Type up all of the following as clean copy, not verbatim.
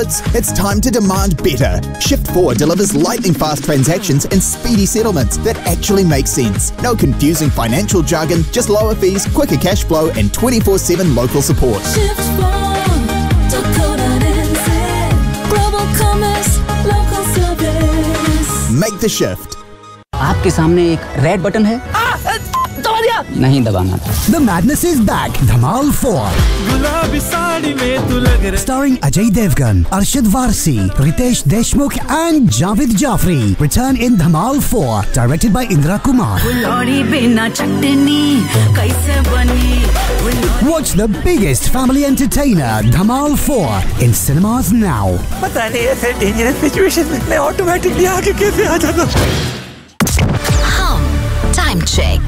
It's time to demand better. Shift4 delivers lightning-fast transactions and speedy settlements that actually make sense. No confusing financial jargon, just lower fees, quicker cash flow and 24/7 local support. Make the shift. आपके सामने एक red button है, दबा दिया, नहीं दबाना था। The madness is back. Dhamal 4. गुलाबी साड़ी में तू लग रहा. Starring Ajay Devgan, Arshad Varsi, Ritesh Deshmukh and Javed Jafri. Return in Dhamal 4. Directed by Indra Kumar. Watch the biggest family entertainer, Dhamal 4, in cinemas now. पता नहीं ऐसे dangerous situation में मैं automatically आगे कैसे आ जाता. Time check.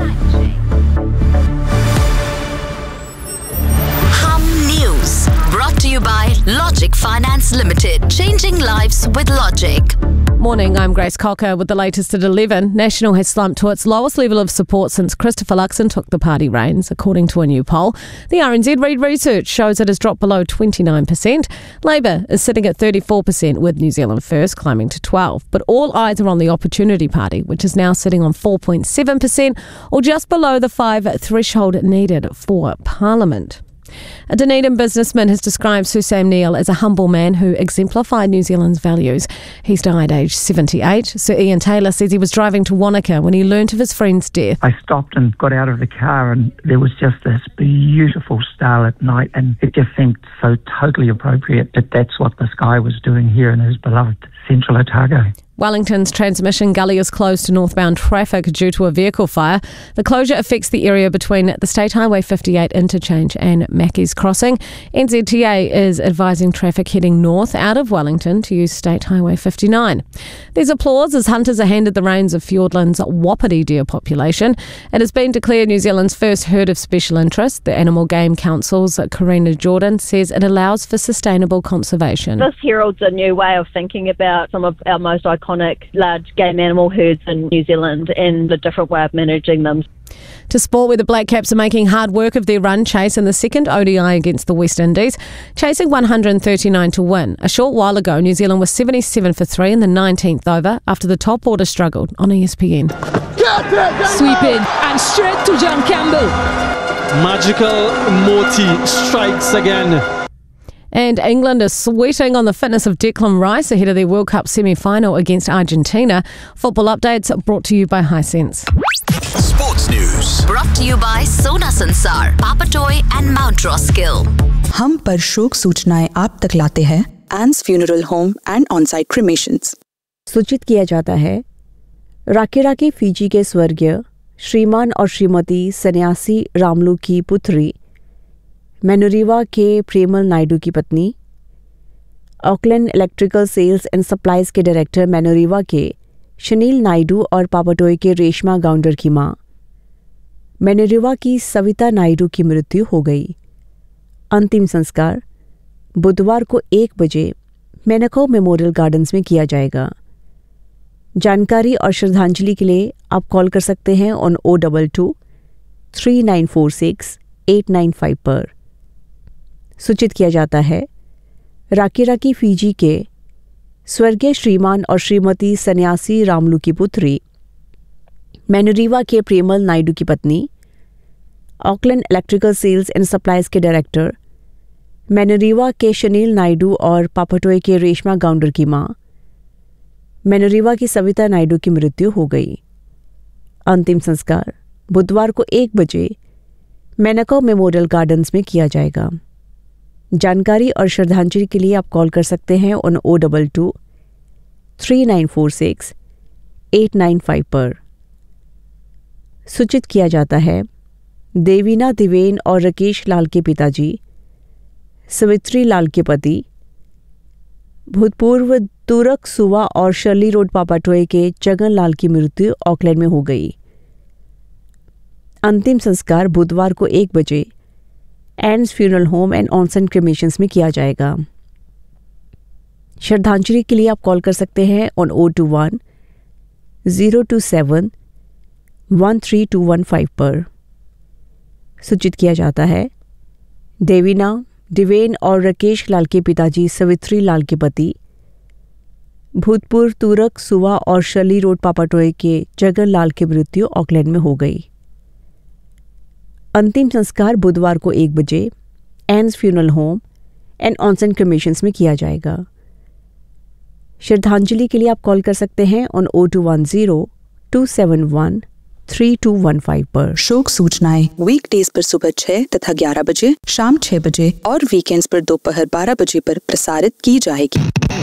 Hum News, brought to you by Logic Finance Limited. Changing lives with Logic. Morning, I'm Grace Cocker with the latest at 11. National has slumped to its lowest level of support since Christopher Luxon took the party reins, according to a new poll. The RNZ Reid research shows it has dropped below 29%. Labour is sitting at 34%, with New Zealand First climbing to 12%. But all eyes are on the Opportunity Party, which is now sitting on 4.7%, or just below the 5 threshold needed for Parliament. A Dunedin businessman has described Sue Sam Neill as a humble man who exemplified New Zealand's values. He's died aged 78. Sir Ian Taylor says he was driving to Wanaka when he learnt of his friend's death. I stopped and got out of the car and there was just this beautiful starlit night, and it just seemed so totally appropriate that that's what this guy was doing here in his beloved Central Otago. Wellington's transmission gully is closed to northbound traffic due to a vehicle fire. The closure affects the area between the State Highway 58 interchange and Mackey's Crossing. NZTA is advising traffic heading north out of Wellington to use State Highway 59. There's applause as hunters are handed the reins of Fiordland's Wapiti deer population. It has been declared New Zealand's first herd of special interest. The Animal Game Council's Karina Jordan says it allows for sustainable conservation. This heralds a new way of thinking about some of our most iconic large game animal herds in New Zealand and the different way of managing them. To sport, where the Black Caps are making hard work of their run chase in the second ODI against the West Indies, chasing 139 to win. A short while ago, New Zealand was 77 for 3 in the 19th over after the top order struggled on ESPN. Sweep in and straight to John Campbell. Magical Moti strikes again. And England is sweating on the fitness of Declan Rice ahead of their World Cup semi-final against Argentina. Football updates brought to you by Hisense. Sports News, brought to you by Sona Sansar, Papatoy and Mount Roskill. हम पर शोक सूचनाएं आप तक लाते हैं एंस funeral home and on-site क्रिमेशंस। सूचित किया जाता है राकेरा के फीजी के स्वर्गीय श्रीमान और श्रीमती सन्यासी रामलू की पुत्री मैनोरीवा के प्रेमल नायडू की पत्नी, Auckland electrical sales and supplies के डायरेक्टर मैनोरीवा के शनील नायडू और पापाटोय के रेशमा गाउंडर की मां मैनोरीवा की सविता नायडू की मृत्यु हो गई। अंतिम संस्कार बुधवार को 1 बजे मेनाको मेमोरियल गार्डन्स में किया जाएगा। जानकारी और श्रद्धांजलि के लिए आप कॉल कर सकते हैं ऑन 022 3946 895 पर। सूचित किया जाता है राकी फीजी के स्वर्गीय श्रीमान और श्रीमती सन्यासी रामलू की पुत्री मैनोरीवा के प्रेमल नायडू की पत्नी, Auckland electrical sales and supplies के डायरेक्टर मैनोरीवा के शनील नायडू और पापाटोय के रेशमा गाउंडर की मां मैनोरीवा की सविता नायडू की मृत्यु हो गई। अंतिम संस्कार बुधवार को 1 बजे मेनाको मेमोरियल गार्डन्स में किया जाएगा। जानकारी और श्रद्धांजलि के लिए आप कॉल कर सकते हैं ऑन 022 3946 895 पर। सूचित किया जाता है देवीना दिवेन और राकेश लाल के पिताजी सवित्री लाल के पति भूतपूर्व तुरक सुवा और शर्ली रोड पापाटोय के जगन लाल की मृत्यु ऑकलैंड में हो गई। अंतिम संस्कार बुधवार को 1 बजे एंस फ्यूनरल होम एंड ऑन-साइट क्रिमेशंस में किया जाएगा। श्रद्धांजलि के लिए आप कॉल कर सकते हैं ऑन 021 027 13215 पर। सूचित किया जाता है देवीना डिवेन और राकेश लाल के पिताजी सवित्री लाल के पति भूतपूर्व तुरक सुवा और शर्ली रोड पापाटोए के जगन लाल की मृत्यु ऑकलैंड में हो गई। अंतिम संस्कार बुधवार को 1 बजे एन्स फ्यूनरल होम एंड ऑनसेंट क्रिमेशंस में किया जाएगा। श्रद्धांजलि के लिए आप कॉल कर सकते हैं ऑन 0210-271-3215 पर। शोक सूचनाएं वीकडेज पर सुबह 6 तथा 11 बजे, शाम 6 बजे और वीकेंड्स पर दोपहर 12 बजे पर प्रसारित की जाएगी।